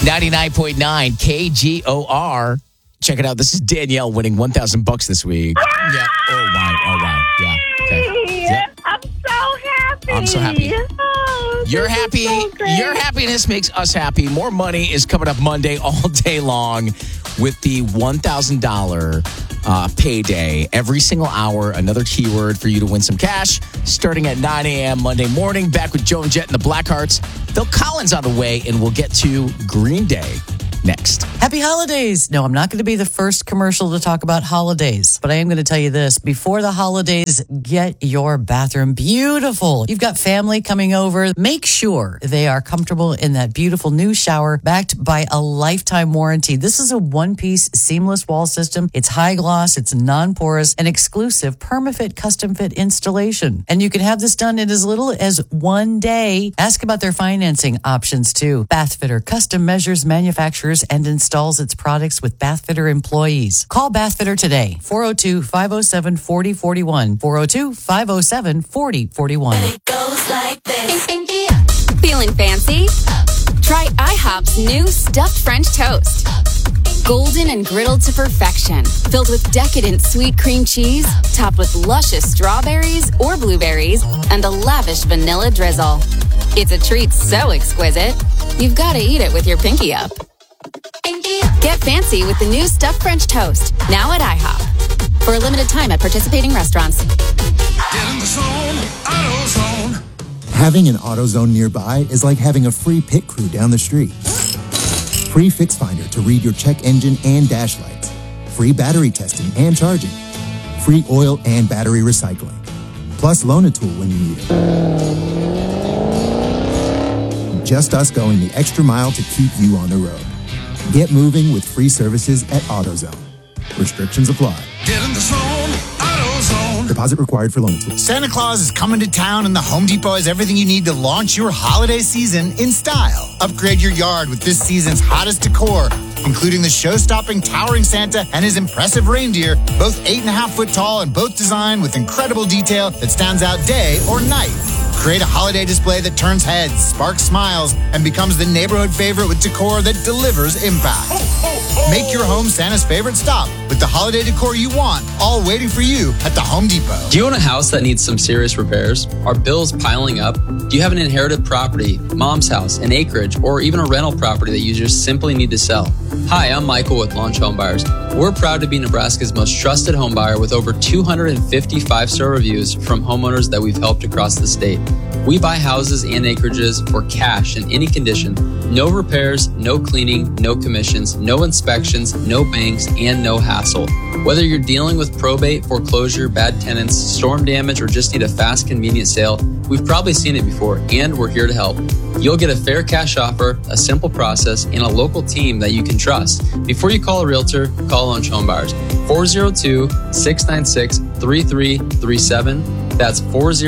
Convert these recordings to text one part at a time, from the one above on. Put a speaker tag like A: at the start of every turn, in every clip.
A: 99.9 KGOR. Check it out. This is Danielle winning $1,000 this week. Yeah. Oh, wow. Yeah. Okay. Yep.
B: I'm so happy.
A: I'm so happy.
B: Oh,
A: You're
B: this is
A: happy.
B: so great.
A: Your happiness makes us happy. More money is coming up Monday all day long with the $1,000 payday. Every single hour, another keyword for you to win some cash. Starting at 9 a.m. Monday morning. Back with Joe and Jet and the Blackhearts. Phil Collins on the way, and we'll get to Green Day next.
C: Happy holidays. No, I'm not going to be the first commercial to talk about holidays, but I am going to tell you this. Before the holidays, get your bathroom beautiful. You've got family coming over. Make sure they are comfortable in that beautiful new shower backed by a lifetime warranty. This is a one-piece seamless wall system. It's high gloss, it's non-porous, and exclusive PermaFit custom fit installation. And you can have this done in as little as 1 day. Ask about their financing options too. Bathfitter custom measures, manufacturers, and installs its products with Bathfitter employees. Call Bathfitter today. 402-507-4041. 402-507-4041.
D: It goes like this. Feeling fancy? Try IHOP's new stuffed French toast. Golden and griddled to perfection, filled with decadent sweet cream cheese, topped with luscious strawberries or blueberries, and a lavish vanilla drizzle. It's a treat so exquisite, you've got to eat it with your pinky up. Get fancy with the new stuffed French toast, now at IHOP. For a limited time at participating restaurants.
E: Get in the zone, AutoZone.
F: Having an AutoZone nearby is like having a free pit crew down the street. Free Fix Finder to read your check engine and dash lights. Free battery testing and charging. Free oil and battery recycling. Plus loan a tool when you need it. Just us going the extra mile to keep you on the road. Get moving with free services at AutoZone. Restrictions apply.
E: Get in the zone, AutoZone.
F: Deposit required for loan tool.
G: Santa Claus is coming to town, and the Home Depot has everything you need to launch your holiday season in style. Upgrade your yard with this season's hottest decor, including the show-stopping towering Santa and his impressive reindeer, both 8.5-foot tall and both designed with incredible detail that stands out day or night. Create a holiday display that turns heads, sparks smiles, and becomes the neighborhood favorite with decor that delivers impact. Make your home Santa's favorite stop with the holiday decor you want, all waiting for you at the Home Depot.
H: Do you own a house that needs some serious repairs? Are bills piling up? Do you have an inherited property, mom's house, an acreage, or even a rental property that you just simply need to sell? Hi, I'm Michael with Launch Home Buyers. We're proud to be Nebraska's most trusted home buyer with over 250 5-star reviews from homeowners that we've helped across the state. We buy houses and acreages for cash in any condition. No repairs, no cleaning, no commissions, no inspections, no banks, and no hassle. Whether you're dealing with probate, foreclosure, bad tenants, storm damage, or just need a fast, convenient sale, we've probably seen it before, and we're here to help. You'll get a fair cash offer, a simple process, and a local team that you can trust. Before you call a realtor, call Launch Home Buyers. 402-696-3337. That's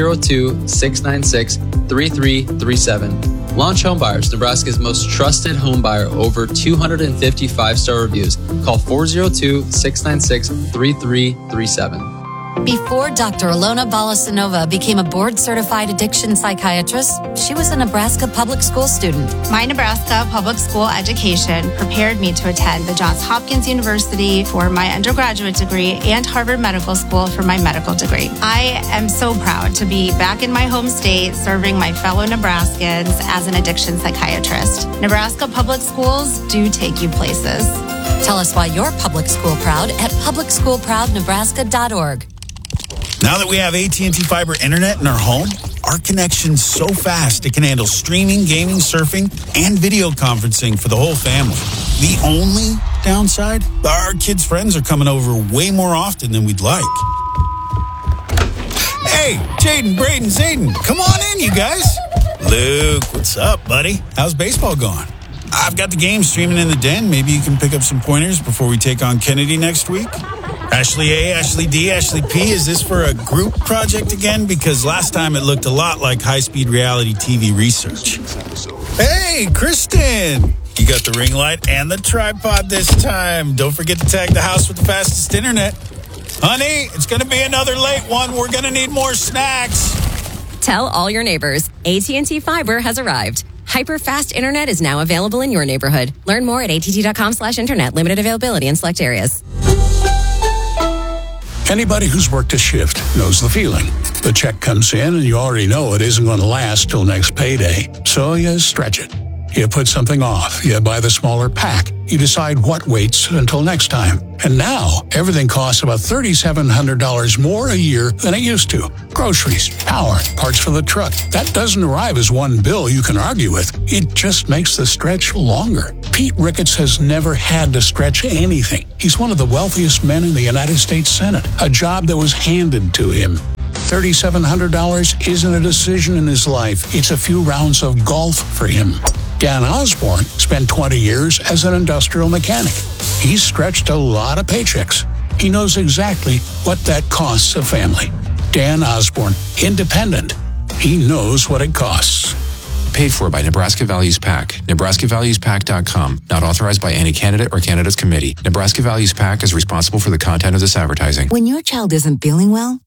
H: 402-696-3337. Launch Home Buyers, Nebraska's most trusted home buyer, over 250 5-star reviews. Call 402-696-3337.
I: Before Dr. Ilona Balasanova became a board-certified addiction psychiatrist, she was a Nebraska public school student.
J: My Nebraska public school education prepared me to attend the Johns Hopkins University for my undergraduate degree and Harvard Medical School for my medical degree. I am so proud to be back in my home state serving my fellow Nebraskans as an addiction psychiatrist. Nebraska public schools do take you places.
I: Tell us why you're public school proud at publicschoolproudnebraska.org.
G: Now that we have AT&T Fiber Internet in our home, our connection's so fast it can handle streaming, gaming, surfing, and video conferencing for the whole family. The only downside? Our kids' friends are coming over way more often than we'd like. Hey, Jaden, Braden, Zayden, come on in, you guys. Luke, what's up, buddy? How's baseball going? I've got the game streaming in the den. Maybe you can pick up some pointers before we take on Kennedy next week. Ashley A, Ashley D, Ashley P, is this for a group project again? Because last time it looked a lot like high-speed reality TV research. Hey, Kristen! You got the ring light and the tripod this time. Don't forget to tag the house with the fastest internet. Honey, it's going to be another late one. We're going to need more snacks.
K: Tell all your neighbors, AT&T Fiber has arrived. Hyper-fast internet is now available in your neighborhood. Learn more at att.com/internet. Limited availability in select areas.
G: Anybody who's worked a shift knows the feeling. The check comes in and you already know it isn't going to last till next payday. So you stretch it. You put something off. You buy the smaller pack. You decide what waits until next time. And now, everything costs about $3,700 more a year than it used to. Groceries, power, parts for the truck. That doesn't arrive as one bill you can argue with. It just makes the stretch longer. Pete Ricketts has never had to stretch anything. He's one of the wealthiest men in the United States Senate, a job that was handed to him. $3,700 isn't a decision in his life. It's a few rounds of golf for him. Dan Osborne spent 20 years as an industrial mechanic. He's stretched a lot of paychecks. He knows exactly what that costs a family. Dan Osborne, independent. He knows what it costs.
L: Paid for by Nebraska Values PAC. NebraskaValuesPAC.com. Not authorized by any candidate or candidate's committee. Nebraska Values PAC is responsible for the content of this advertising.
M: When your child isn't feeling well,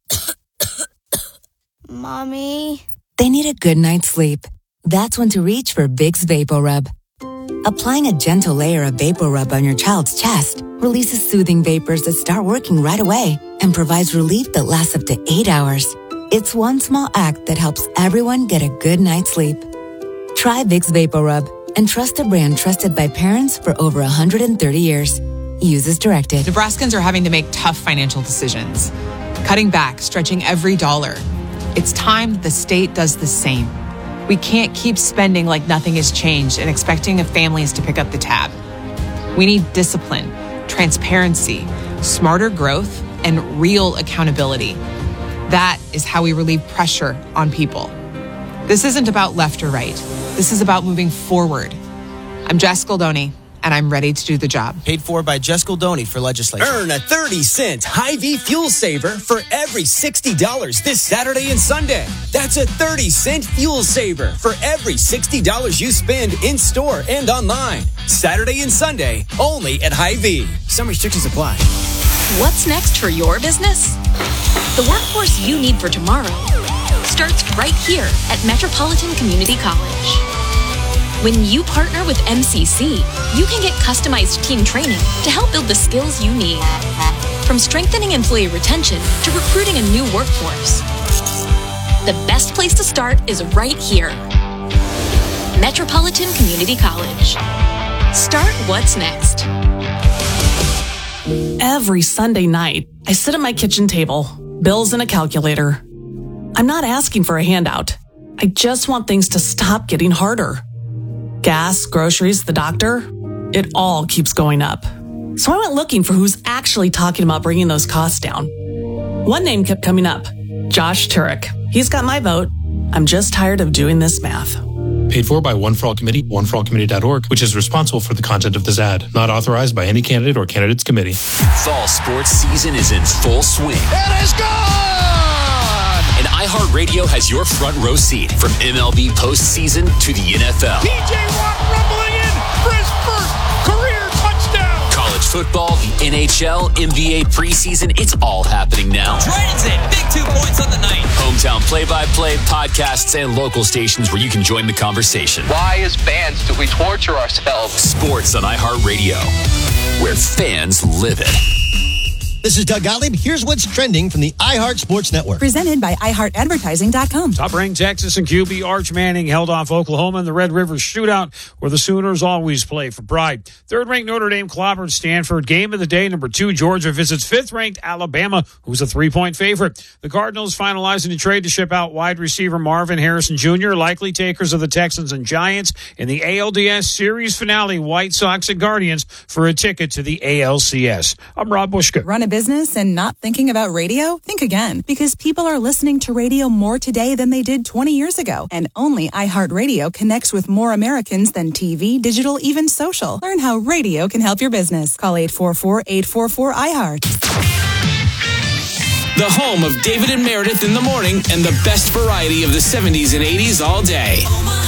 B: Mommy.
M: they need a good night's sleep. That's when to reach for Vicks VapoRub. Applying a gentle layer of VapoRub on your child's chest releases soothing vapors that start working right away and provides relief that lasts up to 8 hours. It's one small act that helps everyone get a good night's sleep. Try Vicks VapoRub and trust a brand trusted by parents for over 130 years. Use as directed.
N: Nebraskans are having to make tough financial decisions. Cutting back, stretching every dollar. It's time the state does the same. We can't keep spending like nothing has changed and expecting families to pick up the tab. We need discipline, transparency, smarter growth, and real accountability. That is how we relieve pressure on people. This isn't about left or right. This is about moving forward. I'm Jess Goldoni, and I'm ready to do the job.
O: Paid for by Jess Goldoni for legislature.
P: Earn a 30-cent Hy-Vee fuel saver for every $60 this Saturday and Sunday. That's a 30-cent fuel saver for every $60 you spend in-store and online. Saturday and Sunday, only at Hy-Vee. Some restrictions apply.
Q: What's next for your business? The workforce you need for tomorrow starts right here at Metropolitan Community College. When you partner with MCC, you can get customized team training to help build the skills you need. From strengthening employee retention to recruiting a new workforce. The best place to start is right here. Metropolitan Community College. Start what's next.
R: Every Sunday night, I sit at my kitchen table, bills and a calculator. I'm not asking for a handout. I just want things to stop getting harder. Gas, groceries, the doctor, it all keeps going up. So I went looking for who's actually talking about bringing those costs down. One name kept coming up, Josh Turek. He's got my vote. I'm just tired of doing this math.
S: Paid for by One for All Committee, oneforallcommittee.org, which is responsible for the content of this ad. Not authorized by any candidate or candidate's committee.
T: Fall sports season is in full swing.
E: It is gone!
T: And iHeartRadio has your front row seat from MLB postseason to the NFL.
E: P.J. Watt rumbling in for his first career touchdown.
T: College football, the NHL, NBA preseason, it's all happening now.
U: Dragons in, big 2 points on the night.
T: Hometown play-by-play, podcasts, and local stations where you can join the conversation.
V: Why, as fans, do we torture ourselves?
T: Sports on iHeartRadio, where fans live it.
W: This is Doug Gottlieb. Here's what's trending from the iHeart Sports Network.
X: Presented by iHeartAdvertising.com.
Y: Top-ranked Texas and QB Arch Manning held off Oklahoma in the Red River Shootout, where the Sooners always play for pride. Third-ranked Notre Dame clobbered Stanford. Game of the day, number 2, Georgia visits fifth-ranked Alabama, who's a 3-point favorite. The Cardinals finalizing a trade to ship out wide receiver Marvin Harrison Jr., likely takers of the Texans and Giants in the ALDS series finale, White Sox and Guardians, for a ticket to the ALCS. I'm Rob Bushka.
X: Run a business and not thinking about radio? Think again, because people are listening to radio more today than they did 20 years ago. And only iHeartRadio connects with more Americans than TV, digital, even social. Learn how radio can help your business. Call 844-844-iHeart.
Z: The home of David and Meredith in the morning and the best variety of the 70s and 80s all day.